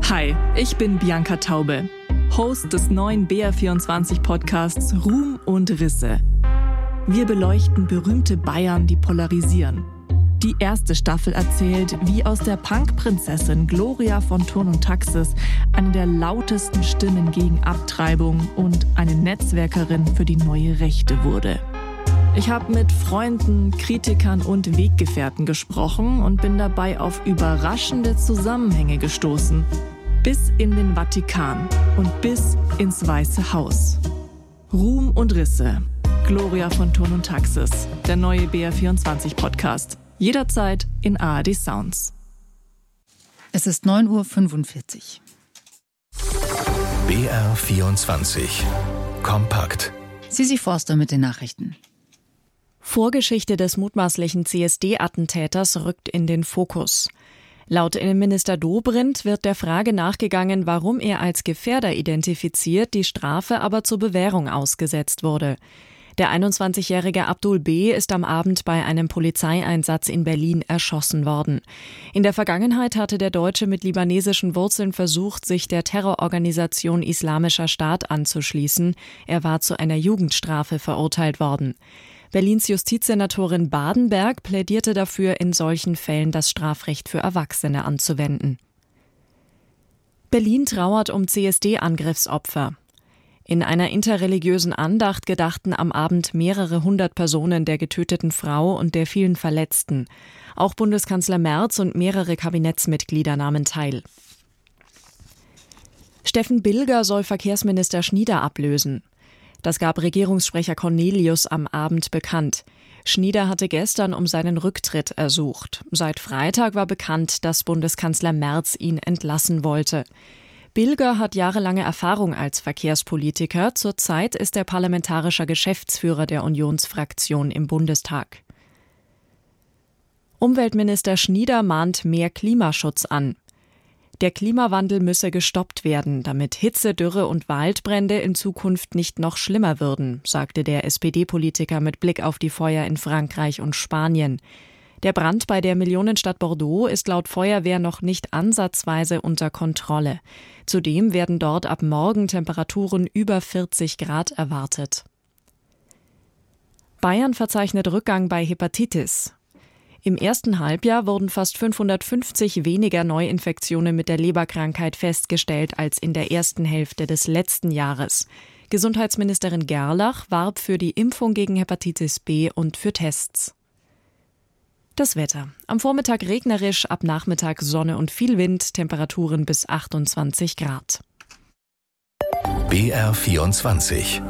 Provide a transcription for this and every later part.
Hi, ich bin Bianca Taube, Host des neuen BR24-Podcasts Ruhm und Risse. Wir beleuchten berühmte Bayern, die polarisieren. Die erste Staffel erzählt, wie aus der Punk-Prinzessin Gloria von Thurn und Taxis eine der lautesten Stimmen gegen Abtreibung und eine Netzwerkerin für die neue Rechte wurde. Ich habe mit Freunden, Kritikern und Weggefährten gesprochen und bin dabei auf überraschende Zusammenhänge gestoßen. Bis in den Vatikan und bis ins Weiße Haus. Ruhm und Risse. Gloria von Thurn und Taxis. Der neue BR24-Podcast. Jederzeit in ARD Sounds. Es ist 9:45 Uhr. BR24. Kompakt. Sisi Forster mit den Nachrichten. Vorgeschichte des mutmaßlichen CSD-Attentäters rückt in den Fokus. Laut Innenminister Dobrindt wird der Frage nachgegangen, warum er als Gefährder identifiziert, die Strafe aber zur Bewährung ausgesetzt wurde. Der 21-jährige Abdul B. ist am Abend bei einem Polizeieinsatz in Berlin erschossen worden. In der Vergangenheit hatte der Deutsche mit libanesischen Wurzeln versucht, sich der Terrororganisation Islamischer Staat anzuschließen. Er war zu einer Jugendstrafe verurteilt worden. Berlins Justizsenatorin Badenberg plädierte dafür, in solchen Fällen das Strafrecht für Erwachsene anzuwenden. Berlin trauert um CSD-Angriffsopfer. In einer interreligiösen Andacht gedachten am Abend mehrere hundert Personen der getöteten Frau und der vielen Verletzten. Auch Bundeskanzler Merz und mehrere Kabinettsmitglieder nahmen teil. Steffen Bilger soll Verkehrsminister Schnieder ablösen. Das gab Regierungssprecher Cornelius am Abend bekannt. Schnieder hatte gestern um seinen Rücktritt ersucht. Seit Freitag war bekannt, dass Bundeskanzler Merz ihn entlassen wollte. Bilger hat jahrelange Erfahrung als Verkehrspolitiker. Zurzeit ist er parlamentarischer Geschäftsführer der Unionsfraktion im Bundestag. Umweltminister Schnieder mahnt mehr Klimaschutz an. Der Klimawandel müsse gestoppt werden, damit Hitze, Dürre und Waldbrände in Zukunft nicht noch schlimmer würden, sagte der SPD-Politiker mit Blick auf die Feuer in Frankreich und Spanien. Der Brand bei der Millionenstadt Bordeaux ist laut Feuerwehr noch nicht ansatzweise unter Kontrolle. Zudem werden dort ab morgen Temperaturen über 40 Grad erwartet. Bayern verzeichnet Rückgang bei Hepatitis. Im ersten Halbjahr wurden fast 550 weniger Neuinfektionen mit der Leberkrankheit festgestellt als in der ersten Hälfte des letzten Jahres. Gesundheitsministerin Gerlach warb für die Impfung gegen Hepatitis B und für Tests. Das Wetter. Am Vormittag regnerisch, ab Nachmittag Sonne und viel Wind, Temperaturen bis 28 Grad. BR24.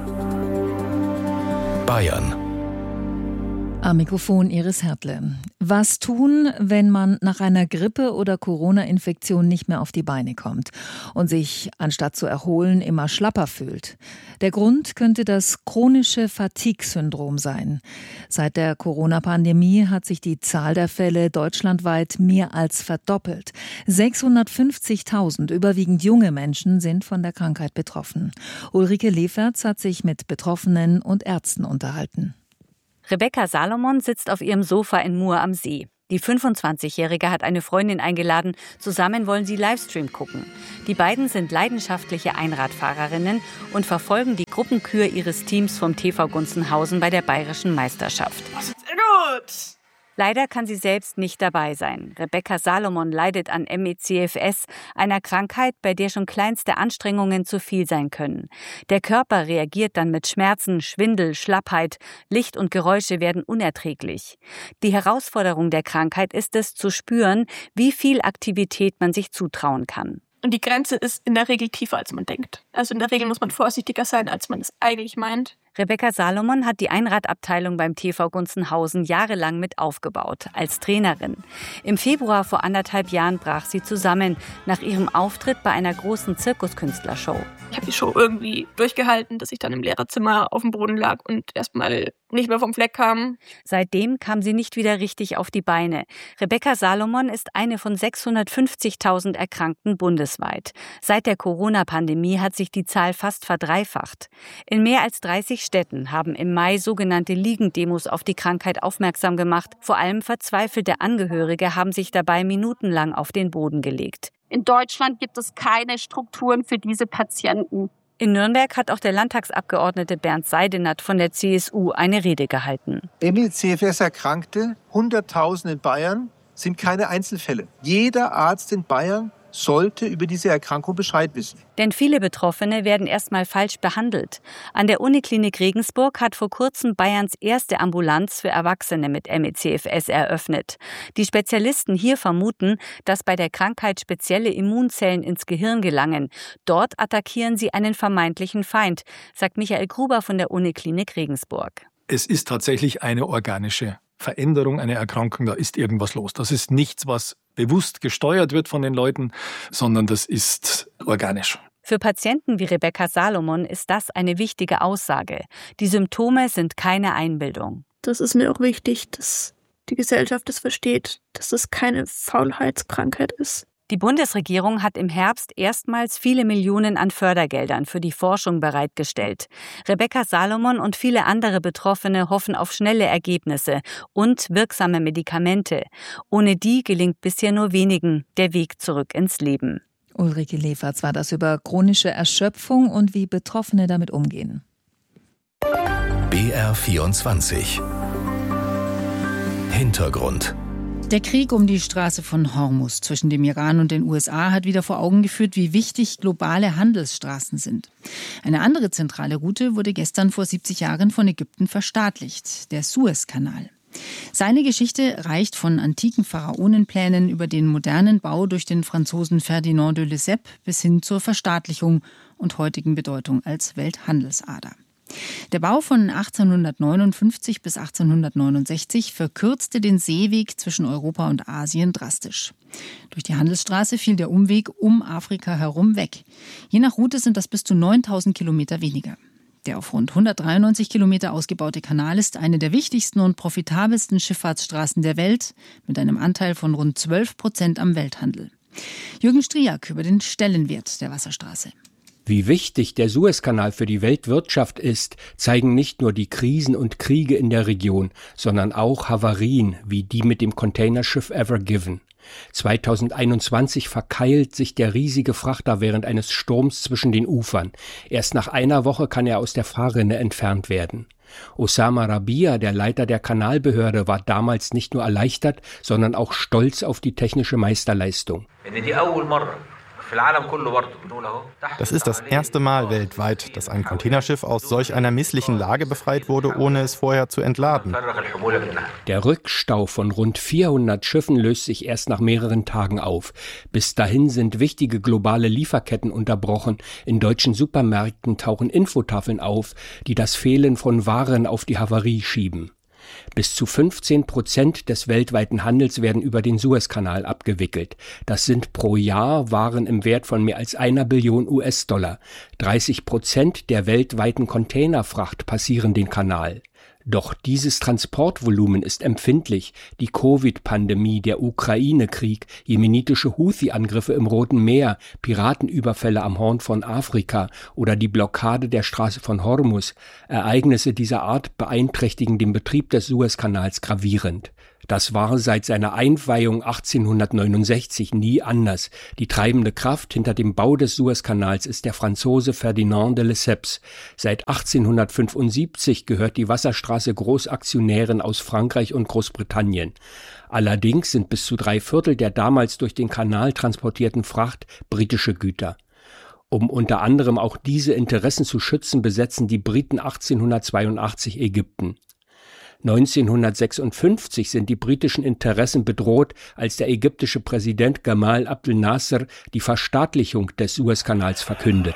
Bayern. Am Mikrofon Iris Hertle. Was tun, wenn man nach einer Grippe- oder Corona-Infektion nicht mehr auf die Beine kommt und sich, anstatt zu erholen, immer schlapper fühlt? Der Grund könnte das chronische Fatigue-Syndrom sein. Seit der Corona-Pandemie hat sich die Zahl der Fälle deutschlandweit mehr als verdoppelt. 650.000, überwiegend junge Menschen, sind von der Krankheit betroffen. Ulrike Leferz hat sich mit Betroffenen und Ärzten unterhalten. Rebecca Salomon sitzt auf ihrem Sofa in Mur am See. Die 25-Jährige hat eine Freundin eingeladen. Zusammen wollen sie Livestream gucken. Die beiden sind leidenschaftliche Einradfahrerinnen und verfolgen die Gruppenkür ihres Teams vom TV Gunzenhausen bei der Bayerischen Meisterschaft. Das ist sehr gut! Leider kann sie selbst nicht dabei sein. Rebecca Salomon leidet an ME/CFS, einer Krankheit, bei der schon kleinste Anstrengungen zu viel sein können. Der Körper reagiert dann mit Schmerzen, Schwindel, Schlappheit, Licht und Geräusche werden unerträglich. Die Herausforderung der Krankheit ist es, zu spüren, wie viel Aktivität man sich zutrauen kann. Und die Grenze ist in der Regel tiefer, als man denkt. Also in der Regel muss man vorsichtiger sein, als man es eigentlich meint. Rebecca Salomon hat die Einradabteilung beim TV Gunzenhausen jahrelang mit aufgebaut, als Trainerin. Im Februar vor 1,5 Jahren brach sie zusammen, nach ihrem Auftritt bei einer großen Zirkuskünstlershow. Ich habe die Show irgendwie durchgehalten, dass ich dann im Lehrerzimmer auf dem Boden lag und erstmal nicht mehr vom Fleck kam. Seitdem kam sie nicht wieder richtig auf die Beine. Rebecca Salomon ist eine von 650.000 Erkrankten bundesweit. Seit der Corona-Pandemie hat sich die Zahl fast verdreifacht. In mehr als 30 Städten haben im Mai sogenannte Liegendemos auf die Krankheit aufmerksam gemacht. Vor allem verzweifelte Angehörige haben sich dabei minutenlang auf den Boden gelegt. In Deutschland gibt es keine Strukturen für diese Patienten. In Nürnberg hat auch der Landtagsabgeordnete Bernd Seidenat von der CSU eine Rede gehalten. ME/CFS-Erkrankte, 100.000 in Bayern, sind keine Einzelfälle. Jeder Arzt in Bayern sollte über diese Erkrankung Bescheid wissen. Denn viele Betroffene werden erstmal falsch behandelt. An der Uniklinik Regensburg hat vor kurzem Bayerns erste Ambulanz für Erwachsene mit ME/CFS eröffnet. Die Spezialisten hier vermuten, dass bei der Krankheit spezielle Immunzellen ins Gehirn gelangen. Dort attackieren sie einen vermeintlichen Feind, sagt Michael Gruber von der Uniklinik Regensburg. Es ist tatsächlich eine organische Veränderung, eine Erkrankung, da ist irgendwas los. Das ist nichts, was bewusst gesteuert wird von den Leuten, sondern das ist organisch. Für Patienten wie Rebecca Salomon ist das eine wichtige Aussage. Die Symptome sind keine Einbildung. Das ist mir auch wichtig, dass die Gesellschaft es versteht, dass es keine Faulheitskrankheit ist. Die Bundesregierung hat im Herbst erstmals viele Millionen an Fördergeldern für die Forschung bereitgestellt. Rebecca Salomon und viele andere Betroffene hoffen auf schnelle Ergebnisse und wirksame Medikamente. Ohne die gelingt bisher nur wenigen der Weg zurück ins Leben. Ulrike Leferz war das über chronische Erschöpfung und wie Betroffene damit umgehen. BR24 Hintergrund. Der Krieg um die Straße von Hormuz zwischen dem Iran und den USA hat wieder vor Augen geführt, wie wichtig globale Handelsstraßen sind. Eine andere zentrale Route wurde gestern vor 70 Jahren von Ägypten verstaatlicht, der Suezkanal. Seine Geschichte reicht von antiken Pharaonenplänen über den modernen Bau durch den Franzosen Ferdinand de Lesseps bis hin zur Verstaatlichung und heutigen Bedeutung als Welthandelsader. Der Bau von 1859 bis 1869 verkürzte den Seeweg zwischen Europa und Asien drastisch. Durch die Handelsstraße fiel der Umweg um Afrika herum weg. Je nach Route sind das bis zu 9.000 Kilometer weniger. Der auf rund 193 Kilometer ausgebaute Kanal ist eine der wichtigsten und profitabelsten Schifffahrtsstraßen der Welt mit einem Anteil von rund 12% am Welthandel. Jürgen Striak über den Stellenwert der Wasserstraße. Wie wichtig der Suezkanal für die Weltwirtschaft ist, zeigen nicht nur die Krisen und Kriege in der Region, sondern auch Havarien wie die mit dem Containerschiff Ever Given. 2021 verkeilt sich der riesige Frachter während eines Sturms zwischen den Ufern. Erst nach einer Woche kann er aus der Fahrrinne entfernt werden. Osama Rabia, der Leiter der Kanalbehörde, war damals nicht nur erleichtert, sondern auch stolz auf die technische Meisterleistung. Das ist das erste Mal weltweit, dass ein Containerschiff aus solch einer misslichen Lage befreit wurde, ohne es vorher zu entladen. Der Rückstau von rund 400 Schiffen löst sich erst nach mehreren Tagen auf. Bis dahin sind wichtige globale Lieferketten unterbrochen. In deutschen Supermärkten tauchen Infotafeln auf, die das Fehlen von Waren auf die Havarie schieben. Bis zu 15% des weltweiten Handels werden über den Suezkanal abgewickelt. Das sind pro Jahr Waren im Wert von mehr als 1 Billion US-Dollar. 30% der weltweiten Containerfracht passieren den Kanal. Doch dieses Transportvolumen ist empfindlich. Die Covid-Pandemie, der Ukraine-Krieg, jemenitische Houthi-Angriffe im Roten Meer, Piratenüberfälle am Horn von Afrika oder die Blockade der Straße von Hormuz. Ereignisse dieser Art beeinträchtigen den Betrieb des Suezkanals gravierend. Das war seit seiner Einweihung 1869 nie anders. Die treibende Kraft hinter dem Bau des Suezkanals ist der Franzose Ferdinand de Lesseps. Seit 1875 gehört die Wasserstraße Großaktionären aus Frankreich und Großbritannien. Allerdings sind bis zu 3/4 der damals durch den Kanal transportierten Fracht britische Güter. Um unter anderem auch diese Interessen zu schützen, besetzen die Briten 1882 Ägypten. 1956 sind die britischen Interessen bedroht, als der ägyptische Präsident Gamal Abdel Nasser die Verstaatlichung des Suezkanals verkündet.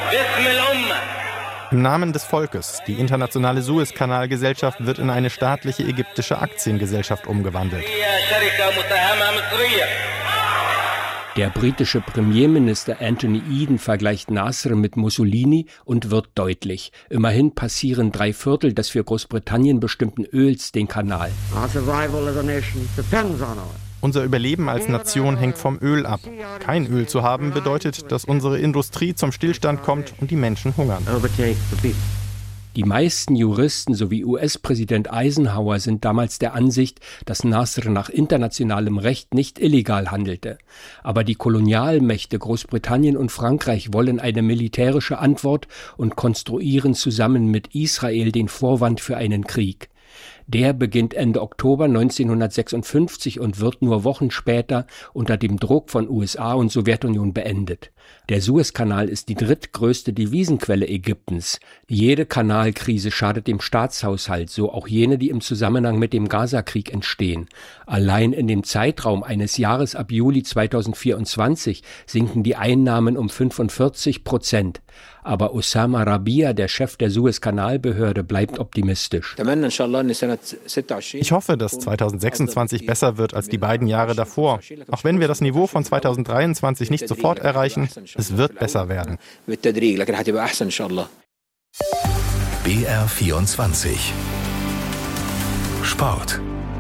Im Namen des Volkes, die internationale Suezkanalgesellschaft wird in eine staatliche ägyptische Aktiengesellschaft umgewandelt. Der britische Premierminister Anthony Eden vergleicht Nasser mit Mussolini und wird deutlich. Immerhin passieren 3/4 des für Großbritannien bestimmten Öls den Kanal. Unser Überleben als Nation hängt vom Öl ab. Kein Öl zu haben bedeutet, dass unsere Industrie zum Stillstand kommt und die Menschen hungern. Die meisten Juristen sowie US-Präsident Eisenhower sind damals der Ansicht, dass Nasr nach internationalem Recht nicht illegal handelte. Aber die Kolonialmächte Großbritannien und Frankreich wollen eine militärische Antwort und konstruieren zusammen mit Israel den Vorwand für einen Krieg. Der beginnt Ende Oktober 1956 und wird nur Wochen später unter dem Druck von USA und Sowjetunion beendet. Der Suezkanal ist die drittgrößte Devisenquelle Ägyptens. Jede Kanalkrise schadet dem Staatshaushalt, so auch jene, die im Zusammenhang mit dem Gazakrieg entstehen. Allein in dem Zeitraum eines Jahres ab Juli 2024 sinken die Einnahmen um 45%. Aber Osama Rabia, der Chef der Suezkanalbehörde, bleibt optimistisch. Ich hoffe, dass 2026 besser wird als die beiden Jahre davor. Auch wenn wir das Niveau von 2023 nicht sofort erreichen, es wird besser werden. BR24 Sport.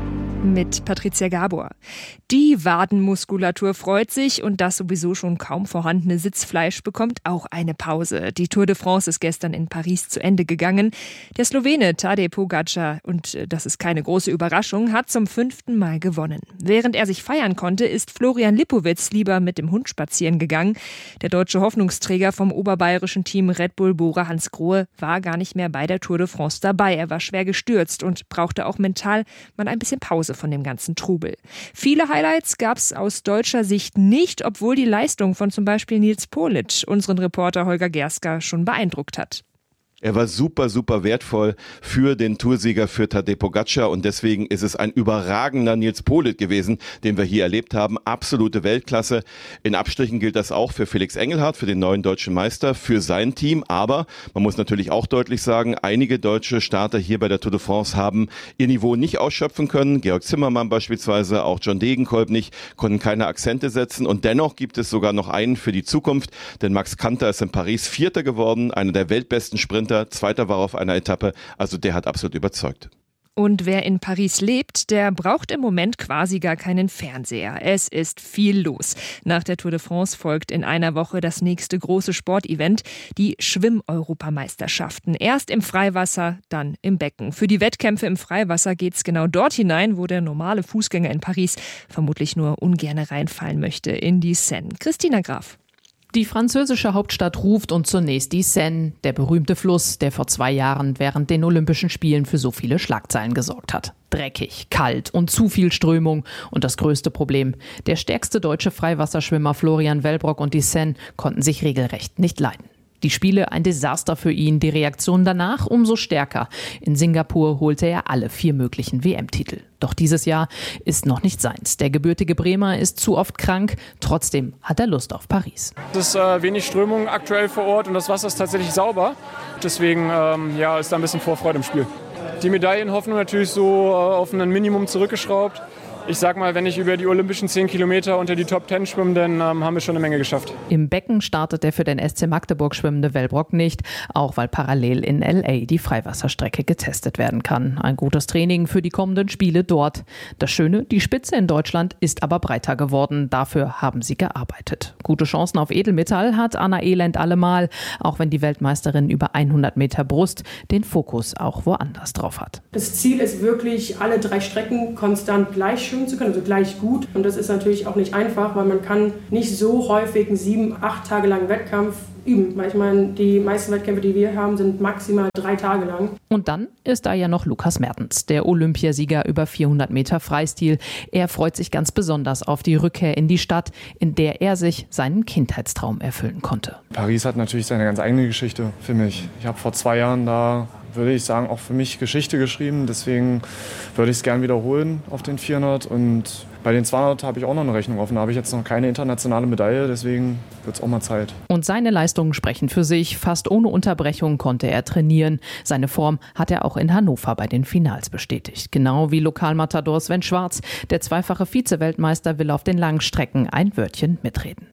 Mit Patricia Gabor. Die Wadenmuskulatur freut sich und das sowieso schon kaum vorhandene Sitzfleisch bekommt auch eine Pause. Die Tour de France ist gestern in Paris zu Ende gegangen. Der Slowene Tadej Pogačar, und das ist keine große Überraschung, hat zum 5. Mal gewonnen. Während er sich feiern konnte, ist Florian Lipowitz lieber mit dem Hund spazieren gegangen. Der deutsche Hoffnungsträger vom oberbayerischen Team Red Bull Bora Hansgrohe war gar nicht mehr bei der Tour de France dabei. Er war schwer gestürzt und brauchte auch mental mal ein bisschen Pause von dem ganzen Trubel. Viele Highlights gab es aus deutscher Sicht nicht, obwohl die Leistung von zum Beispiel Nils Polic unseren Reporter Holger Gerska schon beeindruckt hat. Er war super, super wertvoll für den Toursieger, für Tadej Pogačar, und deswegen ist es ein überragender Nils Polic gewesen, den wir hier erlebt haben. Absolute Weltklasse. In Abstrichen gilt das auch für Felix Engelhardt, für den neuen deutschen Meister, für sein Team. Aber man muss natürlich auch deutlich sagen, einige deutsche Starter hier bei der Tour de France haben ihr Niveau nicht ausschöpfen können. Georg Zimmermann beispielsweise, auch John Degenkolb nicht, konnten keine Akzente setzen. Und dennoch gibt es sogar noch einen für die Zukunft, denn Max Kanter ist in Paris Vierter geworden, einer der weltbesten Sprinter. Zweiter war auf einer Etappe, also der hat absolut überzeugt. Und wer in Paris lebt, der braucht im Moment quasi gar keinen Fernseher. Es ist viel los. Nach der Tour de France folgt in einer Woche das nächste große Sportevent, die Schwimm-Europameisterschaften. Erst im Freiwasser, dann im Becken. Für die Wettkämpfe im Freiwasser geht's genau dort hinein, wo der normale Fußgänger in Paris vermutlich nur ungern reinfallen möchte, in die Seine. Christina Graf. Die französische Hauptstadt ruft und zunächst die Seine, der berühmte Fluss, der vor 2 Jahren während den Olympischen Spielen für so viele Schlagzeilen gesorgt hat. Dreckig, kalt und zu viel Strömung. Und das größte Problem: der stärkste deutsche Freiwasserschwimmer Florian Wellbrock und die Seine konnten sich regelrecht nicht leiden. Die Spiele ein Desaster für ihn, die Reaktion danach umso stärker. In Singapur holte er alle 4 möglichen WM-Titel. Doch dieses Jahr ist noch nicht seins. Der gebürtige Bremer ist zu oft krank, trotzdem hat er Lust auf Paris. Es ist wenig Strömung aktuell vor Ort und das Wasser ist tatsächlich sauber. Deswegen ist da ein bisschen Vorfreude im Spiel. Die Medaillenhoffnung natürlich so auf ein Minimum zurückgeschraubt. Ich sag mal, wenn ich über die olympischen 10 Kilometer unter die Top 10 schwimme, dann haben wir schon eine Menge geschafft. Im Becken startet der für den SC Magdeburg schwimmende Wellbrock nicht, auch weil parallel in LA die Freiwasserstrecke getestet werden kann. Ein gutes Training für die kommenden Spiele dort. Das Schöne, die Spitze in Deutschland ist aber breiter geworden. Dafür haben sie gearbeitet. Gute Chancen auf Edelmetall hat Anna Elend allemal, auch wenn die Weltmeisterin über 100 Meter Brust den Fokus auch woanders drauf hat. Das Ziel ist wirklich, alle 3 Strecken konstant gleich schwimmen zu können, also gleich gut. Und das ist natürlich auch nicht einfach, weil man kann nicht so häufig einen 7-8 Tage langen Wettkampf üben. Weil ich meine, die meisten Wettkämpfe, die wir haben, sind maximal 3 Tage lang. Und dann ist da ja noch Lukas Mertens, der Olympiasieger über 400 Meter Freistil. Er freut sich ganz besonders auf die Rückkehr in die Stadt, in der er sich seinen Kindheitstraum erfüllen konnte. Paris hat natürlich seine ganz eigene Geschichte für mich. Ich habe vor 2 Jahren da, würde ich sagen, auch für mich Geschichte geschrieben. Deswegen würde ich es gern wiederholen auf den 400. Und bei den 200 habe ich auch noch eine Rechnung offen. Da habe ich jetzt noch keine internationale Medaille, deswegen wird es auch mal Zeit. Und seine Leistungen sprechen für sich. Fast ohne Unterbrechung konnte er trainieren. Seine Form hat er auch in Hannover bei den Finals bestätigt. Genau wie Lokalmatador Sven Schwarz. Der zweifache Vize-Weltmeister will auf den langen Strecken ein Wörtchen mitreden.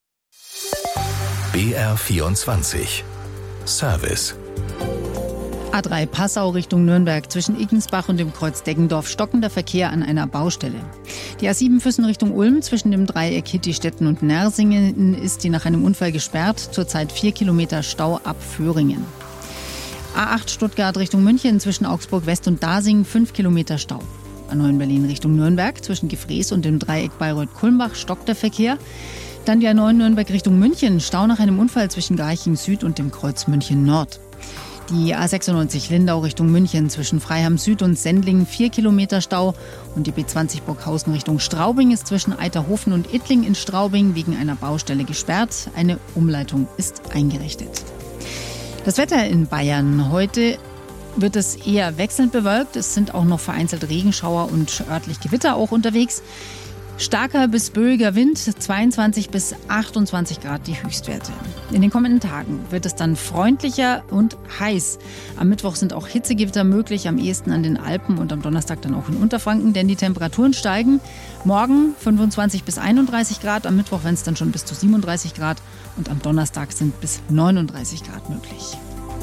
BR24 Service. A3 Passau Richtung Nürnberg zwischen Iggensbach und dem Kreuz Deggendorf stockender Verkehr an einer Baustelle. Die A7 Füssen Richtung Ulm zwischen dem Dreieck Hittistetten und Nersingen ist die nach einem Unfall gesperrt. Zurzeit 4 Kilometer Stau ab Föhringen. A8 Stuttgart Richtung München zwischen Augsburg West und Dasing 5 Kilometer Stau. A9 Berlin Richtung Nürnberg zwischen Gefrees und dem Dreieck Bayreuth-Kulmbach stockt der Verkehr. Dann die A9 Nürnberg Richtung München, Stau nach einem Unfall zwischen Garching Süd und dem Kreuz München Nord. Die A96 Lindau Richtung München zwischen Freiham Süd und Sendling 4 Kilometer Stau. Und die B20 Burghausen Richtung Straubing ist zwischen Eiterhofen und Ittling in Straubing wegen einer Baustelle gesperrt. Eine Umleitung ist eingerichtet. Das Wetter in Bayern. Heute wird es eher wechselnd bewölkt. Es sind auch noch vereinzelt Regenschauer und örtlich Gewitter auch unterwegs. Starker bis böiger Wind, 22 bis 28 Grad die Höchstwerte. In den kommenden Tagen wird es dann freundlicher und heiß. Am Mittwoch sind auch Hitzegewitter möglich, am ehesten an den Alpen und am Donnerstag dann auch in Unterfranken, denn die Temperaturen steigen. Morgen 25 bis 31 Grad, am Mittwoch werden es dann schon bis zu 37 Grad und am Donnerstag sind bis 39 Grad möglich.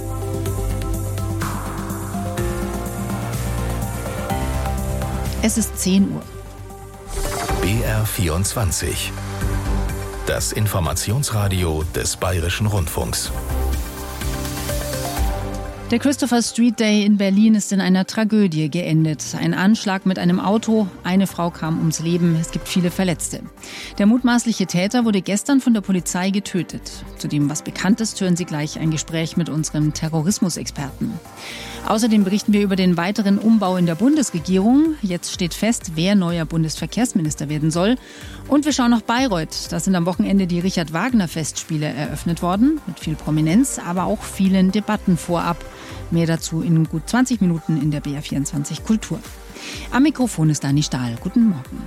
Es ist 10 Uhr. BR24. Das Informationsradio des Bayerischen Rundfunks. Der Christopher Street Day in Berlin ist in einer Tragödie geendet. Ein Anschlag mit einem Auto, eine Frau kam ums Leben, es gibt viele Verletzte. Der mutmaßliche Täter wurde gestern von der Polizei getötet. Zu dem, was bekannt ist, hören Sie gleich ein Gespräch mit unserem Terrorismusexperten. Außerdem berichten wir über den weiteren Umbau in der Bundesregierung. Jetzt steht fest, wer neuer Bundesverkehrsminister werden soll. Und wir schauen nach Bayreuth. Da sind am Wochenende die Richard-Wagner-Festspiele eröffnet worden. Mit viel Prominenz, aber auch vielen Debatten vorab. Mehr dazu in gut 20 Minuten in der BR24 Kultur. Am Mikrofon ist Dani Stahl. Guten Morgen.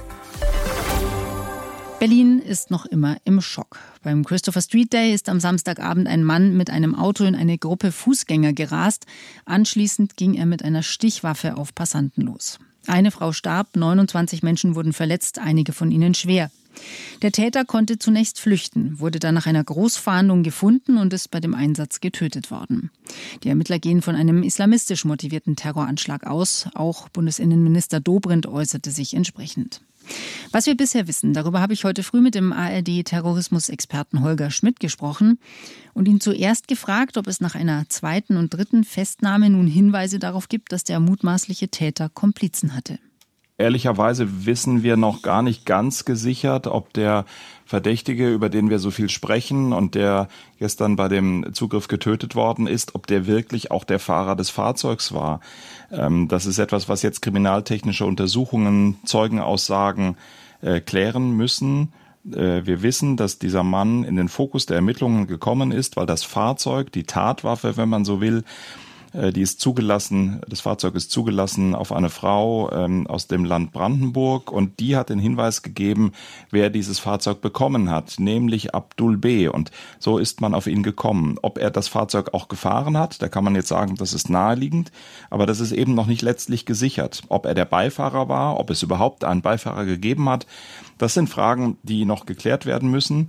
Berlin ist noch immer im Schock. Beim Christopher Street Day ist am Samstagabend ein Mann mit einem Auto in eine Gruppe Fußgänger gerast. Anschließend ging er mit einer Stichwaffe auf Passanten los. Eine Frau starb, 29 Menschen wurden verletzt, einige von ihnen schwer. Der Täter konnte zunächst flüchten, wurde dann nach einer Großfahndung gefunden und ist bei dem Einsatz getötet worden. Die Ermittler gehen von einem islamistisch motivierten Terroranschlag aus. Auch Bundesinnenminister Dobrindt äußerte sich entsprechend. Was wir bisher wissen, darüber habe ich heute früh mit dem ARD-Terrorismusexperten Holger Schmidt gesprochen und ihn zuerst gefragt, ob es nach einer zweiten und dritten Festnahme nun Hinweise darauf gibt, dass der mutmaßliche Täter Komplizen hatte. Ehrlicherweise wissen wir noch gar nicht ganz gesichert, ob der Verdächtige, über den wir so viel sprechen und der gestern bei dem Zugriff getötet worden ist, ob der wirklich auch der Fahrer des Fahrzeugs war. Das ist etwas, was jetzt kriminaltechnische Untersuchungen, Zeugenaussagen klären müssen. Wir wissen, dass dieser Mann in den Fokus der Ermittlungen gekommen ist, weil das Fahrzeug, die Tatwaffe, wenn man so will, die ist zugelassen, das Fahrzeug ist zugelassen auf eine Frau aus dem Land Brandenburg und die hat den Hinweis gegeben, wer dieses Fahrzeug bekommen hat, nämlich Abdul B. Und so ist man auf ihn gekommen. Ob er das Fahrzeug auch gefahren hat, da kann man jetzt sagen, das ist naheliegend, aber das ist eben noch nicht letztlich gesichert. Ob er der Beifahrer war, ob es überhaupt einen Beifahrer gegeben hat, das sind Fragen, die noch geklärt werden müssen.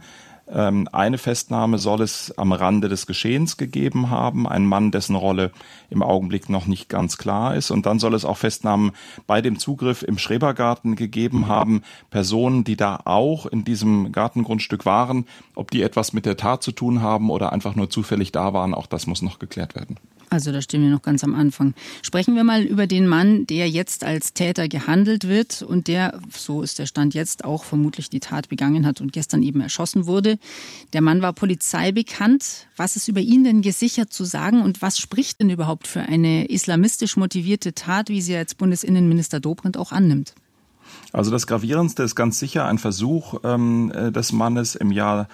Eine Festnahme soll es am Rande des Geschehens gegeben haben, ein Mann, dessen Rolle im Augenblick noch nicht ganz klar ist. Und dann soll es auch Festnahmen bei dem Zugriff im Schrebergarten gegeben haben, Personen, die da auch in diesem Gartengrundstück waren. Ob die etwas mit der Tat zu tun haben oder einfach nur zufällig da waren, auch das muss noch geklärt werden. Also da stehen wir noch ganz am Anfang. Sprechen wir mal über den Mann, der jetzt als Täter gehandelt wird und der, so ist der Stand jetzt, auch vermutlich die Tat begangen hat und gestern eben erschossen wurde. Der Mann war Polizei bekannt. Was ist über ihn denn gesichert zu sagen und was spricht denn überhaupt für eine islamistisch motivierte Tat, wie sie jetzt Bundesinnenminister Dobrindt auch annimmt? Also das Gravierendste ist ganz sicher ein Versuch des Mannes im Jahr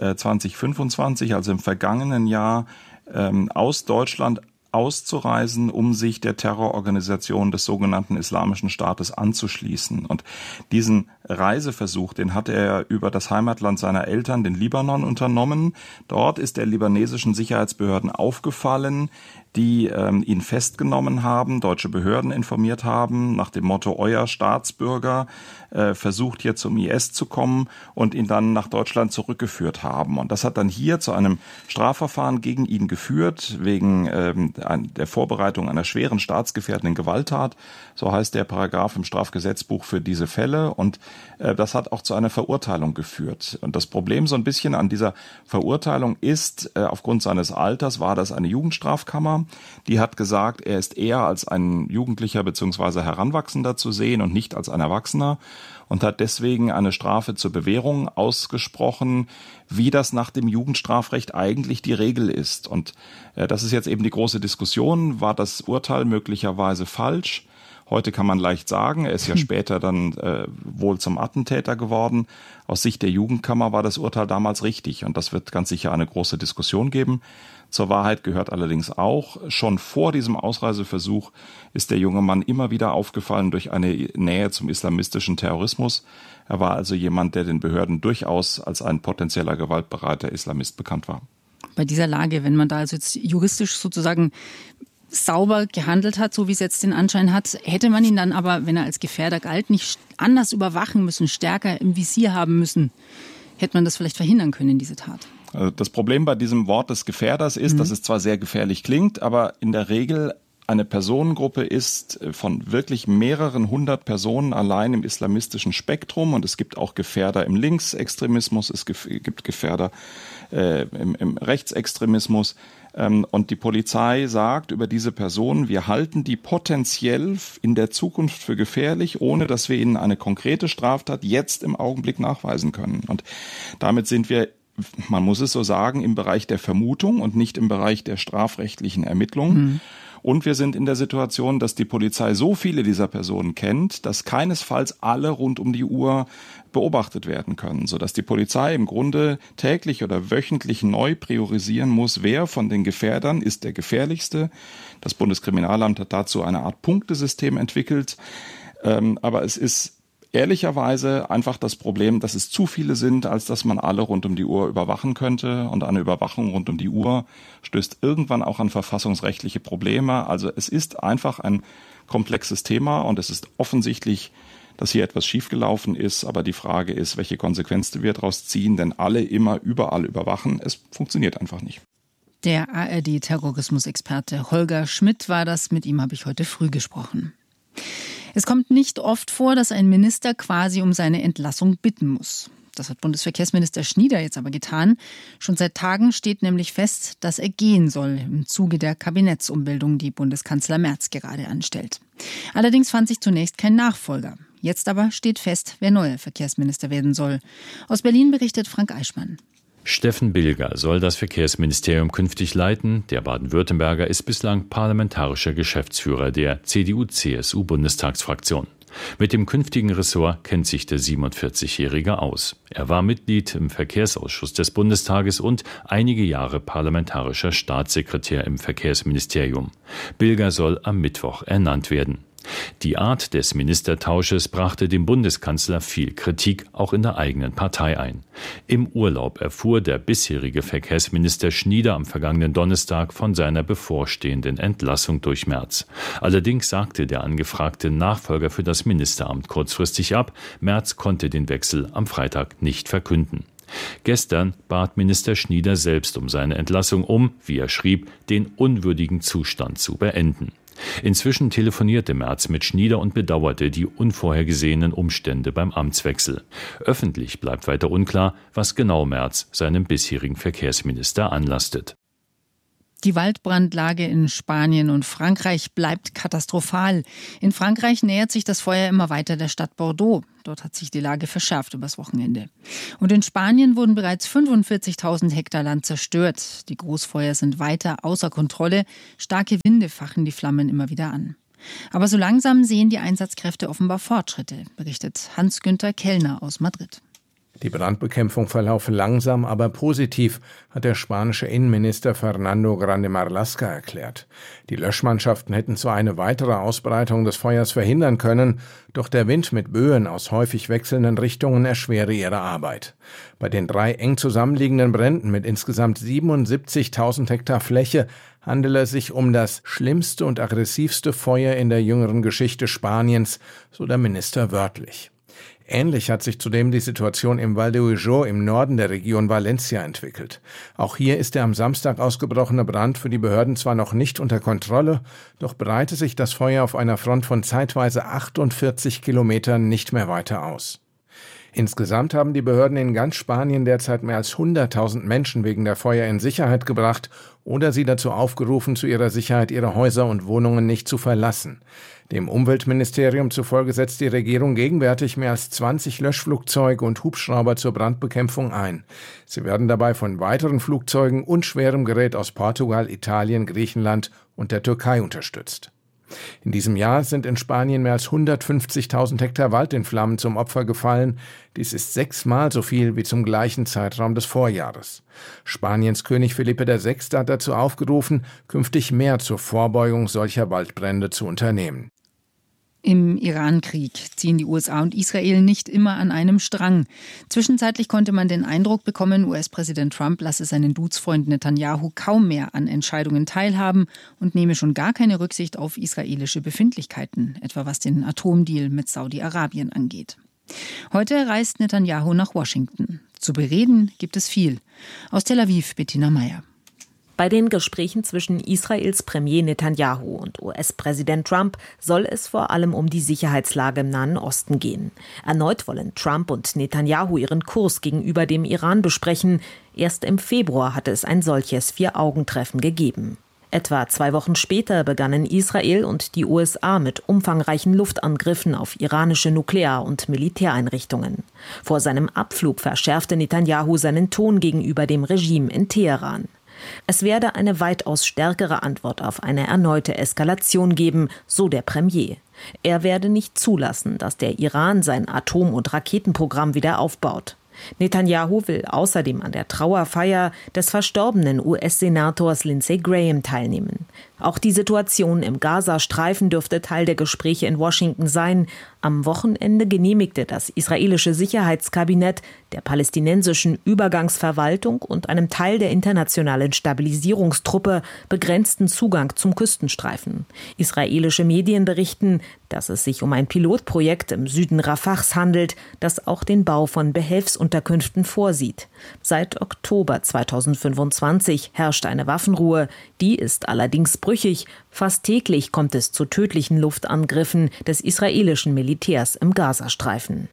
2025, also im vergangenen Jahr, aus Deutschland auszureisen, um sich der Terrororganisation des sogenannten Islamischen Staates anzuschließen. Und diesen Reiseversuch, den hat er über das Heimatland seiner Eltern, den Libanon, unternommen. Dort ist der libanesischen Sicherheitsbehörden aufgefallen, die ihn festgenommen haben, deutsche Behörden informiert haben, nach dem Motto, euer Staatsbürger versucht hier zum IS zu kommen und ihn dann nach Deutschland zurückgeführt haben. Und das hat dann hier zu einem Strafverfahren gegen ihn geführt, wegen der Vorbereitung einer schweren staatsgefährdenden Gewalttat. So heißt der Paragraph im Strafgesetzbuch für diese Fälle. Und das hat auch zu einer Verurteilung geführt. Und das Problem so ein bisschen an dieser Verurteilung ist, aufgrund seines Alters war das eine Jugendstrafkammer. Die hat gesagt, er ist eher als ein Jugendlicher bzw. Heranwachsender zu sehen und nicht als ein Erwachsener. Und hat deswegen eine Strafe zur Bewährung ausgesprochen, wie das nach dem Jugendstrafrecht eigentlich die Regel ist. Und das ist jetzt eben die große Diskussion. War das Urteil möglicherweise falsch? Heute kann man leicht sagen, er ist ja später dann wohl zum Attentäter geworden. Aus Sicht der Jugendkammer war das Urteil damals richtig. Und das wird ganz sicher eine große Diskussion geben. Zur Wahrheit gehört allerdings auch, schon vor diesem Ausreiseversuch ist der junge Mann immer wieder aufgefallen durch eine Nähe zum islamistischen Terrorismus. Er war also jemand, der den Behörden durchaus als ein potenzieller gewaltbereiter Islamist bekannt war. Bei dieser Lage, wenn man da also jetzt juristisch sozusagen sauber gehandelt hat, so wie es jetzt den Anschein hat, hätte man ihn dann aber, wenn er als Gefährder galt, nicht anders überwachen müssen, stärker im Visier haben müssen. Hätte man das vielleicht verhindern können, diese Tat? Also das Problem bei diesem Wort des Gefährders ist, dass es zwar sehr gefährlich klingt, aber in der Regel eine Personengruppe ist von wirklich mehreren hundert Personen allein im islamistischen Spektrum. Und es gibt auch Gefährder im Linksextremismus, es gibt Gefährder im Rechtsextremismus. Und die Polizei sagt über diese Personen, wir halten die potenziell in der Zukunft für gefährlich, ohne dass wir ihnen eine konkrete Straftat jetzt im Augenblick nachweisen können. Und damit sind wir, man muss es so sagen, im Bereich der Vermutung und nicht im Bereich der strafrechtlichen Ermittlung. Und wir sind in der Situation, dass die Polizei so viele dieser Personen kennt, dass keinesfalls alle rund um die Uhr beobachtet werden können, sodass die Polizei im Grunde täglich oder wöchentlich neu priorisieren muss, wer von den Gefährdern ist der gefährlichste. Das Bundeskriminalamt hat dazu eine Art Punktesystem entwickelt. Aber es ist ehrlicherweise einfach das Problem, dass es zu viele sind, als dass man alle rund um die Uhr überwachen könnte. Und eine Überwachung rund um die Uhr stößt irgendwann auch an verfassungsrechtliche Probleme. Also es ist einfach ein komplexes Thema und es ist offensichtlich, dass hier etwas schiefgelaufen ist. Aber die Frage ist, welche Konsequenzen wir daraus ziehen, denn alle immer überall überwachen. Es funktioniert einfach nicht. Der ARD-Terrorismusexperte Holger Schmidt war das. Mit ihm habe ich heute früh gesprochen. Es kommt nicht oft vor, dass ein Minister quasi um seine Entlassung bitten muss. Das hat Bundesverkehrsminister Schnieder jetzt aber getan. Schon seit Tagen steht nämlich fest, dass er gehen soll im Zuge der Kabinettsumbildung, die Bundeskanzler Merz gerade anstellt. Allerdings fand sich zunächst kein Nachfolger. Jetzt aber steht fest, wer neuer Verkehrsminister werden soll. Aus Berlin berichtet Frank Eichmann. Steffen Bilger soll das Verkehrsministerium künftig leiten. Der Baden-Württemberger ist bislang parlamentarischer Geschäftsführer der CDU-CSU-Bundestagsfraktion. Mit dem künftigen Ressort kennt sich der 47-Jährige aus. Er war Mitglied im Verkehrsausschuss des Bundestages und einige Jahre parlamentarischer Staatssekretär im Verkehrsministerium. Bilger soll am Mittwoch ernannt werden. Die Art des Ministertausches brachte dem Bundeskanzler viel Kritik, auch in der eigenen Partei ein. Im Urlaub erfuhr der bisherige Verkehrsminister Schnieder am vergangenen Donnerstag von seiner bevorstehenden Entlassung durch Merz. Allerdings sagte der angefragte Nachfolger für das Ministeramt kurzfristig ab. Merz konnte den Wechsel am Freitag nicht verkünden. Gestern bat Minister Schnieder selbst um seine Entlassung, um, wie er schrieb, den unwürdigen Zustand zu beenden. Inzwischen telefonierte Merz mit Schnieder und bedauerte die unvorhergesehenen Umstände beim Amtswechsel. Öffentlich bleibt weiter unklar, was genau Merz seinem bisherigen Verkehrsminister anlastet. Die Waldbrandlage in Spanien und Frankreich bleibt katastrophal. In Frankreich nähert sich das Feuer immer weiter der Stadt Bordeaux. Dort hat sich die Lage verschärft übers Wochenende. Und in Spanien wurden bereits 45.000 Hektar Land zerstört. Die Großfeuer sind weiter außer Kontrolle. Starke Winde fachen die Flammen immer wieder an. Aber so langsam sehen die Einsatzkräfte offenbar Fortschritte, berichtet Hans-Günther Kellner aus Madrid. Die Brandbekämpfung verlaufe langsam, aber positiv, hat der spanische Innenminister Fernando Grande Marlaska erklärt. Die Löschmannschaften hätten zwar eine weitere Ausbreitung des Feuers verhindern können, doch der Wind mit Böen aus häufig wechselnden Richtungen erschwere ihre Arbeit. Bei den 3 eng zusammenliegenden Bränden mit insgesamt 77.000 Hektar Fläche handele es sich um das schlimmste und aggressivste Feuer in der jüngeren Geschichte Spaniens, so der Minister wörtlich. Ähnlich hat sich zudem die Situation im Val de Ujo im Norden der Region Valencia entwickelt. Auch hier ist der am Samstag ausgebrochene Brand für die Behörden zwar noch nicht unter Kontrolle, doch breitet sich das Feuer auf einer Front von zeitweise 48 Kilometern nicht mehr weiter aus. Insgesamt haben die Behörden in ganz Spanien derzeit mehr als 100.000 Menschen wegen der Feuer in Sicherheit gebracht oder sie dazu aufgerufen, zu ihrer Sicherheit ihre Häuser und Wohnungen nicht zu verlassen. Dem Umweltministerium zufolge setzt die Regierung gegenwärtig mehr als 20 Löschflugzeuge und Hubschrauber zur Brandbekämpfung ein. Sie werden dabei von weiteren Flugzeugen und schwerem Gerät aus Portugal, Italien, Griechenland und der Türkei unterstützt. In diesem Jahr sind in Spanien mehr als 150.000 Hektar Wald in Flammen zum Opfer gefallen. Dies ist 6-mal so viel wie zum gleichen Zeitraum des Vorjahres. Spaniens König Felipe VI. Hat dazu aufgerufen, künftig mehr zur Vorbeugung solcher Waldbrände zu unternehmen. Im Iran-Krieg ziehen die USA und Israel nicht immer an einem Strang. Zwischenzeitlich konnte man den Eindruck bekommen, US-Präsident Trump lasse seinen Dudesfreund Netanyahu kaum mehr an Entscheidungen teilhaben und nehme schon gar keine Rücksicht auf israelische Befindlichkeiten, etwa was den Atomdeal mit Saudi-Arabien angeht. Heute reist Netanyahu nach Washington. Zu bereden gibt es viel. Aus Tel Aviv, Bettina Meyer. Bei den Gesprächen zwischen Israels Premier Netanyahu und US-Präsident Trump soll es vor allem um die Sicherheitslage im Nahen Osten gehen. Erneut wollen Trump und Netanyahu ihren Kurs gegenüber dem Iran besprechen. Erst im Februar hatte es ein solches Vier-Augen-Treffen gegeben. Etwa 2 Wochen später begannen Israel und die USA mit umfangreichen Luftangriffen auf iranische Nuklear- und Militäreinrichtungen. Vor seinem Abflug verschärfte Netanyahu seinen Ton gegenüber dem Regime in Teheran. Es werde eine weitaus stärkere Antwort auf eine erneute Eskalation geben, so der Premier. Er werde nicht zulassen, dass der Iran sein Atom- und Raketenprogramm wieder aufbaut. Netanyahu will außerdem an der Trauerfeier des verstorbenen US-Senators Lindsey Graham teilnehmen. Auch die Situation im Gazastreifen dürfte Teil der Gespräche in Washington sein. Am Wochenende genehmigte das israelische Sicherheitskabinett der palästinensischen Übergangsverwaltung und einem Teil der internationalen Stabilisierungstruppe begrenzten Zugang zum Küstenstreifen. Israelische Medien berichten, dass es sich um ein Pilotprojekt im Süden Rafahs handelt, das auch den Bau von Behelfsunterkünften vorsieht. Seit Oktober 2025 herrscht eine Waffenruhe, die ist allerdings brüchig. Fast täglich kommt es zu tödlichen Luftangriffen des israelischen Militärs im Gazastreifen.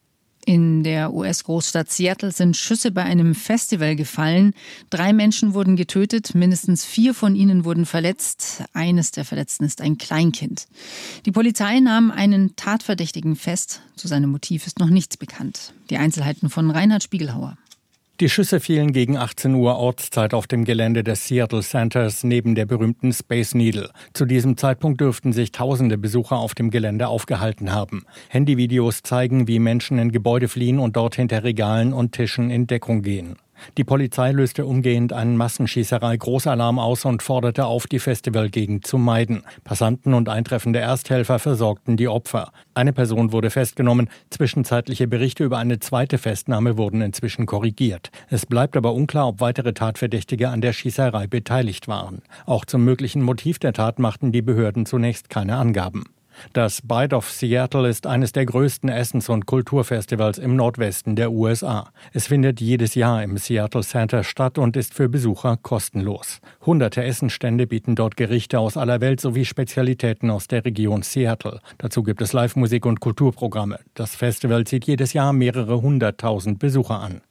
In der US-Großstadt Seattle sind Schüsse bei einem Festival gefallen. 3 Menschen wurden getötet, mindestens 4 von ihnen wurden verletzt. Eines der Verletzten ist ein Kleinkind. Die Polizei nahm einen Tatverdächtigen fest. Zu seinem Motiv ist noch nichts bekannt. Die Einzelheiten von Reinhard Spiegelhauer. Die Schüsse fielen gegen 18 Uhr Ortszeit auf dem Gelände des Seattle Centers neben der berühmten Space Needle. Zu diesem Zeitpunkt dürften sich tausende Besucher auf dem Gelände aufgehalten haben. Handyvideos zeigen, wie Menschen in Gebäude fliehen und dort hinter Regalen und Tischen in Deckung gehen. Die Polizei löste umgehend einen Massenschießerei-Großalarm aus und forderte auf, die Festivalgegend zu meiden. Passanten und eintreffende Ersthelfer versorgten die Opfer. Eine Person wurde festgenommen. Zwischenzeitliche Berichte über eine zweite Festnahme wurden inzwischen korrigiert. Es bleibt aber unklar, ob weitere Tatverdächtige an der Schießerei beteiligt waren. Auch zum möglichen Motiv der Tat machten die Behörden zunächst keine Angaben. Das Bite of Seattle ist eines der größten Essens- und Kulturfestivals im Nordwesten der USA. Es findet jedes Jahr im Seattle Center statt und ist für Besucher kostenlos. Hunderte Essenstände bieten dort Gerichte aus aller Welt sowie Spezialitäten aus der Region Seattle. Dazu gibt es Live-Musik und Kulturprogramme. Das Festival zieht jedes Jahr mehrere 100.000 Besucher an.